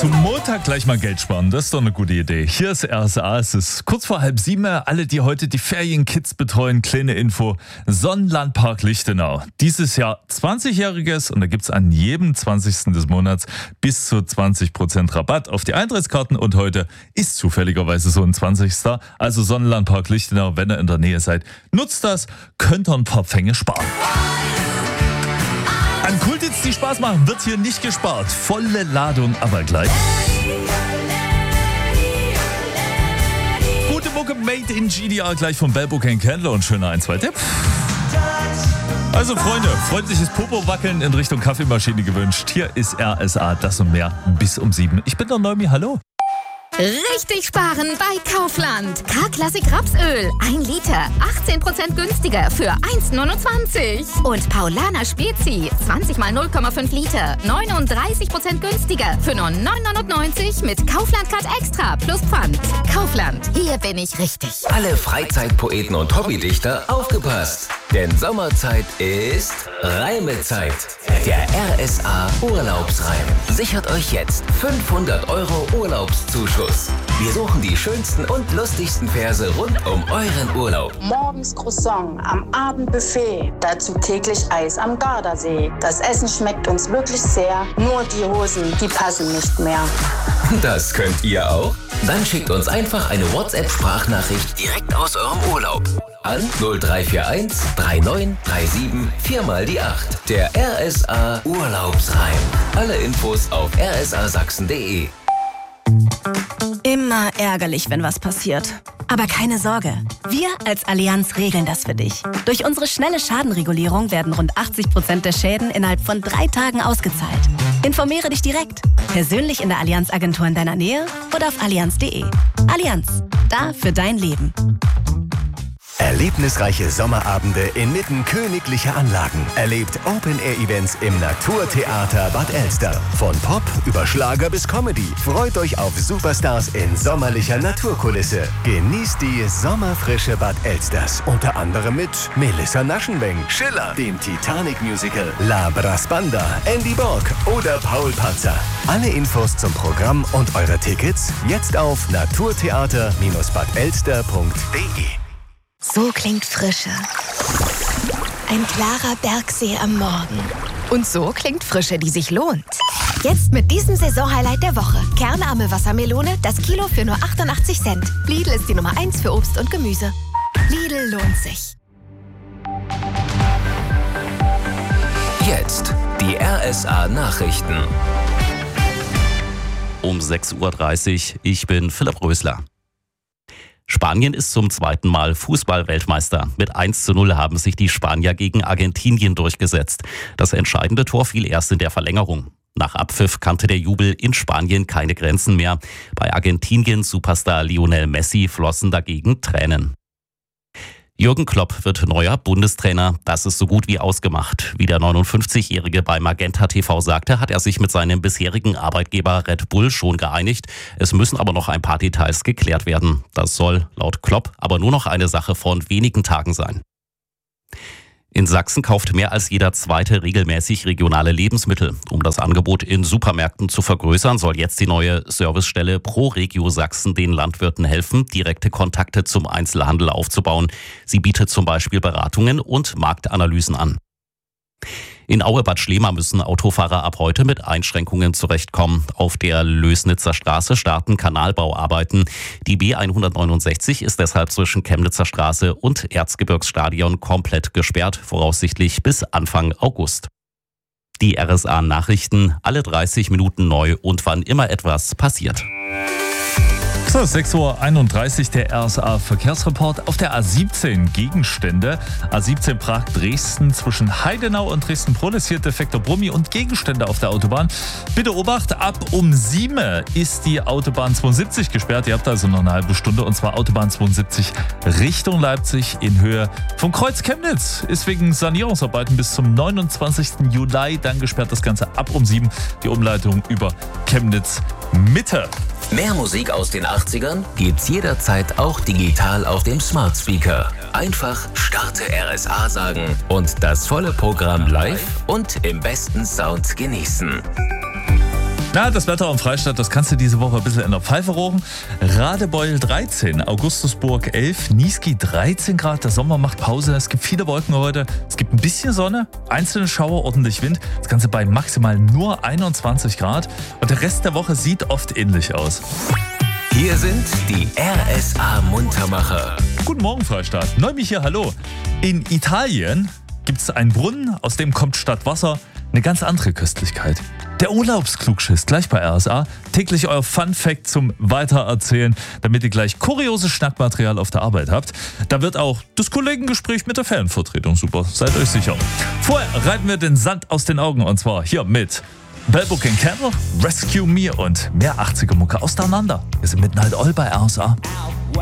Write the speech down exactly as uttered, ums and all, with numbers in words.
Zum Montag gleich mal Geld sparen, das ist doch eine gute Idee. Hier ist R S A, es ist kurz vor halb sieben. Alle, die heute die Ferienkids betreuen, kleine Info. Sonnenlandpark Lichtenau. Dieses Jahr zwanzigjähriges und da gibt es an jedem zwanzigsten des Monats bis zu zwanzig Prozent Rabatt auf die Eintrittskarten und heute ist zufälligerweise so ein zwanzigster Also Sonnenlandpark Lichtenau, wenn ihr in der Nähe seid, nutzt das, könnt ihr ein paar Pfenge sparen. An Kultits, die Spaß machen, wird hier nicht gespart. Volle Ladung, aber gleich. Gute Mucke made in G D R gleich vom Bellbook and Candler und schöner ein zwei Tipp. Also Freunde, freundliches Popo-Wackeln in Richtung Kaffeemaschine gewünscht. Hier ist R S A, das und mehr bis um sieben. Ich bin der Neumi, hallo. Richtig sparen bei Kaufland. K-Klassik Rapsöl, ein Liter, achtzehn Prozent günstiger für eins neunundzwanzig. Und Paulaner Spezi, zwanzig mal null Komma fünf Liter, neununddreißig Prozent günstiger für nur neun neunundneunzig mit Kaufland-Card Extra plus Pfand. Kaufland, hier bin ich richtig. Alle Freizeitpoeten und Hobbydichter aufgepasst. Denn Sommerzeit ist Reimezeit. Der R S A Urlaubsreim sichert euch jetzt fünfhundert Euro Urlaubszuschuss. Wir suchen die schönsten und lustigsten Verse rund um euren Urlaub. Morgens Croissant, am Abend Buffet, dazu täglich Eis am Gardasee. Das Essen schmeckt uns wirklich sehr, nur die Hosen, die passen nicht mehr. Das könnt ihr auch? Dann schickt uns einfach eine WhatsApp-Sprachnachricht direkt aus eurem Urlaub. An null drei vier eins drei neun drei sieben vier mal die acht. Der R S A Urlaubsreim. Alle Infos auf r s a sachsen punkt d e. Immer ärgerlich, wenn was passiert. Aber keine Sorge, wir als Allianz regeln das für dich. Durch unsere schnelle Schadenregulierung werden rund achtzig Prozent der Schäden innerhalb von drei Tagen ausgezahlt. Informiere dich direkt, persönlich in der Allianz-Agentur in deiner Nähe oder auf allianz punkt d e. Allianz, da für dein Leben. Erlebnisreiche Sommerabende inmitten königlicher Anlagen. Erlebt Open-Air-Events im Naturtheater Bad Elster. Von Pop über Schlager bis Comedy. Freut euch auf Superstars in sommerlicher Naturkulisse. Genießt die sommerfrische Bad Elsters. Unter anderem mit Melissa Naschenweng, Schiller, dem Titanic-Musical, La Brasbanda, Andy Borg oder Paul Panzer. Alle Infos zum Programm und eure Tickets jetzt auf naturtheater bad elster punkt d e. So klingt Frische. Ein klarer Bergsee am Morgen. Und so klingt Frische, die sich lohnt. Jetzt mit diesem Saisonhighlight der Woche. Kernarme Wassermelone, das Kilo für nur achtundachtzig Cent. Lidl ist die Nummer eins für Obst und Gemüse. Lidl lohnt sich. Jetzt die R S A Nachrichten. Um sechs Uhr dreißig, ich bin Philipp Rösler. Spanien ist zum zweiten Mal Fußball-Weltmeister. Mit eins zu null haben sich die Spanier gegen Argentinien durchgesetzt. Das entscheidende Tor fiel erst in der Verlängerung. Nach Abpfiff kannte der Jubel in Spanien keine Grenzen mehr. Bei Argentinien-Superstar Lionel Messi flossen dagegen Tränen. Jürgen Klopp wird neuer Bundestrainer. Das ist so gut wie ausgemacht. Wie der neunundfünfzigjährige bei Magenta T V sagte, hat er sich mit seinem bisherigen Arbeitgeber Red Bull schon geeinigt. Es müssen aber noch ein paar Details geklärt werden. Das soll laut Klopp aber nur noch eine Sache von wenigen Tagen sein. In Sachsen kauft mehr als jeder Zweite regelmäßig regionale Lebensmittel. Um das Angebot in Supermärkten zu vergrößern, soll jetzt die neue Servicestelle ProRegio Sachsen den Landwirten helfen, direkte Kontakte zum Einzelhandel aufzubauen. Sie bietet zum Beispiel Beratungen und Marktanalysen an. In Aue-Bad Schlema müssen Autofahrer ab heute mit Einschränkungen zurechtkommen. Auf der Lößnitzer Straße starten Kanalbauarbeiten. Die B hundertneunundsechzig ist deshalb zwischen Chemnitzer Straße und Erzgebirgsstadion komplett gesperrt, voraussichtlich bis Anfang August. Die R S A-Nachrichten, alle dreißig Minuten neu und wann immer etwas passiert. So, sechs Uhr einunddreißig, der R S A-Verkehrsreport. Auf der A siebzehn Gegenstände. A siebzehn Prag-Dresden zwischen Heidenau und Dresden-Prolis. Defekter Brummi und Gegenstände auf der Autobahn. Bitte Obacht, ab um sieben ist die Autobahn zweiundsiebzig gesperrt. Ihr habt also noch eine halbe Stunde und zwar Autobahn zweiundsiebzig Richtung Leipzig in Höhe vom Kreuz Chemnitz. Ist wegen Sanierungsarbeiten bis zum neunundzwanzigsten Juli dann gesperrt. Das Ganze ab um sieben. Die Umleitung über Chemnitz Mitte. Mehr Musik aus den achtzigern gibt's jederzeit auch digital auf dem Smart Speaker. Einfach Starte R S A sagen und das volle Programm live und im besten Sound genießen. Na, das Wetter am Freistadt, das kannst du diese Woche ein bisschen in der Pfeife rochen. Radebeul dreizehn, Augustusburg elf, Niesky dreizehn Grad. Der Sommer macht Pause. Es gibt viele Wolken heute. Es gibt ein bisschen Sonne, einzelne Schauer, ordentlich Wind. Das Ganze bei maximal nur einundzwanzig Grad. Und der Rest der Woche sieht oft ähnlich aus. Hier sind die R S A Muntermacher. Guten Morgen, Freistadt. Neumi hier, hallo. In Italien gibt es einen Brunnen, aus dem kommt statt Wasser eine ganz andere Köstlichkeit. Der Urlaubsklugschiss, gleich bei R S A. Täglich euer Fun-Fact zum Weitererzählen, damit ihr gleich kurioses Schnackmaterial auf der Arbeit habt. Da wird auch das Kollegengespräch mit der Fanvertretung super, seid euch sicher. Vorher reiben wir den Sand aus den Augen und zwar hier mit Bell Book and Candle, Rescue Me und mehr achtziger Mucke auseinander. Wir sind mitten halt all bei R S A.